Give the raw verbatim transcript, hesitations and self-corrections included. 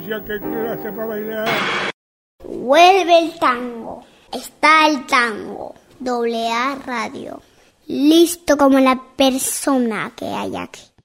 decía que la sepa bailar. Vuelve el tango. Está el tango. Doble A Radio. Listo como la persona que hay aquí.